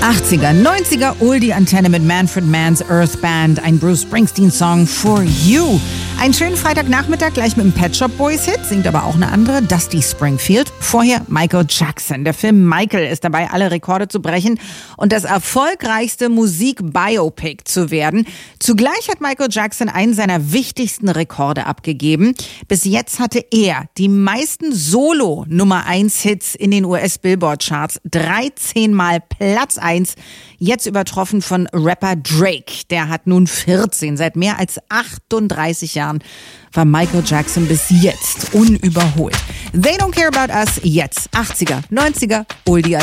80er, 90er Oldie-Antenne mit Manfred Mann's Earth Band, ein Bruce Springsteen-Song For You. Einen schönen Freitagnachmittag gleich mit dem Pet Shop Boys-Hit, singt aber auch eine andere, Dusty Springfield. Vorher Michael Jackson. Der Film Michael ist dabei, alle Rekorde zu brechen und das erfolgreichste Musik-Biopic zu werden. Zugleich hat Michael Jackson einen seiner wichtigsten Rekorde abgegeben. Bis jetzt hatte er die meisten Solo-Nummer-1-Hits in den US-Billboard-Charts. 13 Mal Platz 1, jetzt übertroffen von Rapper Drake. Der hat nun 14. Seit mehr als 38 Jahren war Michael Jackson bis jetzt unüberholt. They Don't Care About Us, jetzt 80er, 90er, Oldie.